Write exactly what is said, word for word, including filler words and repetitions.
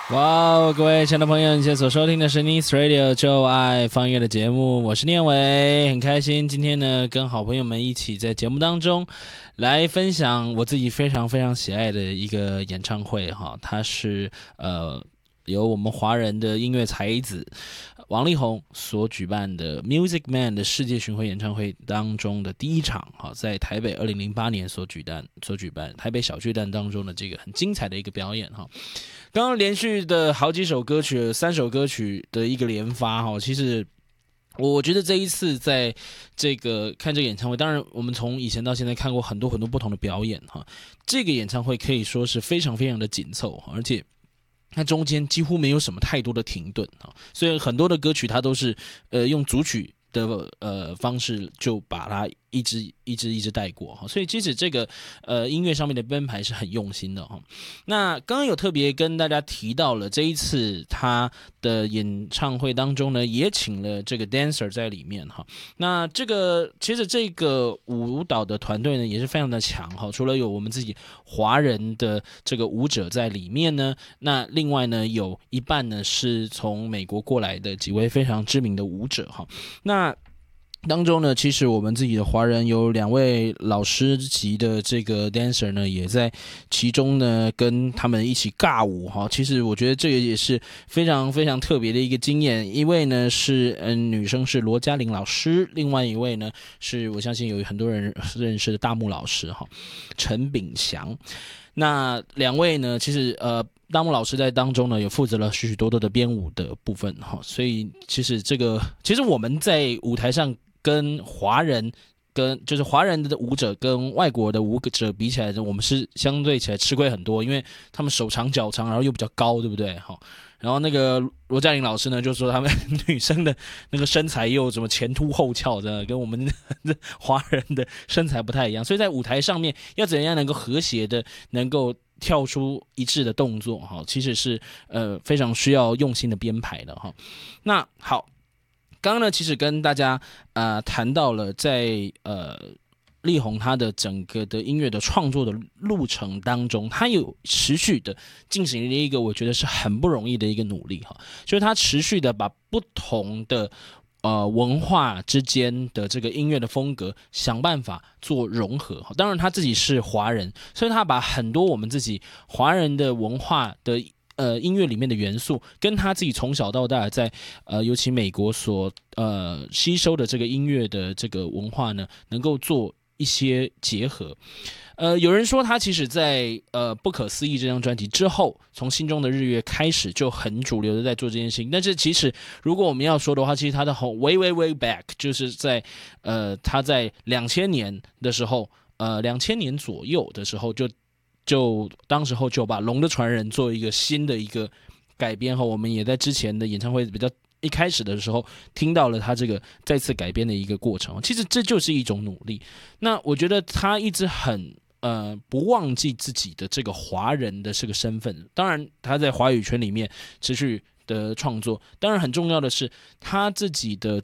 哇哦，各位亲爱的朋友，你现在所收听的是 Nice Radio 就爱放音乐的节目，我是念伟，很开心今天呢跟好朋友们一起在节目当中来分享我自己非常非常喜爱的一个演唱会哈，它是呃由我们华人的音乐才子王力宏所举办的 Music Man 的世界巡回演唱会当中的第一场哈，在台北二零零八年所举办所举办台北小巨蛋当中的这个很精彩的一个表演哈。刚刚连续的好几首歌曲，三首歌曲的一个连发哈，其实我觉得这一次在这个看这个演唱会，当然我们从以前到现在看过很多很多不同的表演哈，这个演唱会可以说是非常非常的紧凑，而且它中间几乎没有什么太多的停顿啊，所以很多的歌曲它都是呃用组曲的呃方式就把它一直一直一直带过哈，所以其实这个呃音乐上面的编排是很用心的哈。那刚刚有特别跟大家提到了这一次他的演唱会当中呢，也请了这个 dancer 在里面哈。那这个其实这个舞蹈的团队呢也是非常的强哈，除了有我们自己华人的这个舞者在里面呢，那另外呢有一半呢是从美国过来的几位非常知名的舞者哈。那当中呢，其实我们自己的华人有两位老师级的这个 dancer 呢，也在其中呢跟他们一起尬舞哈。其实我觉得这个也是非常非常特别的一个经验。一位呢是嗯女生是罗嘉玲老师，另外一位呢是我相信有很多人认识的大木老师哈，陈炳祥。那两位呢，其实呃。大木老师在当中呢，有负责了许许多多的编舞的部分哈，所以其实这个，其实我们在舞台上跟华人跟就是华人的舞者跟外国的舞者比起来，我们是相对起来吃亏很多，因为他们手长脚长，然后又比较高，对不对？哈，然后那个罗嘉玲老师呢，就说他们女生的那个身材又怎么前凸后翘的，跟我们华人的身材不太一样，所以在舞台上面要怎样能够和谐的能够跳出一致的动作哈，其实是呃非常需要用心的编排的哈。那好，刚刚呢其实跟大家呃谈到了在呃力宏他的整个的音乐的创作的路程当中，他有持续的进行了一个我觉得是很不容易的一个努力哈，就是他持续的把不同的呃文化之间的这个音乐的风格想办法做融合。当然他自己是华人，所以他把很多我们自己华人的文化的呃音乐里面的元素，跟他自己从小到大在呃尤其美国所呃吸收的这个音乐的这个文化呢，能够做一些结合。呃，有人说他其实在呃《不可思议》这张专辑之后，从心中的日月开始就很主流的在做这件事情。但是其实如果我们要说的话，其实他的 way way way back 就是在呃他在两千年的时候，呃两千年左右的时候就就当时候就把《龙的传人》做一个新的一个改编后，我们也在之前的演唱会比较一开始的时候听到了他这个再次改编的一个过程。其实这就是一种努力。那我觉得他一直很。呃，不忘记自己的这个华人的这个身份。当然，他在华语圈里面持续的创作，当然很重要的是他自己的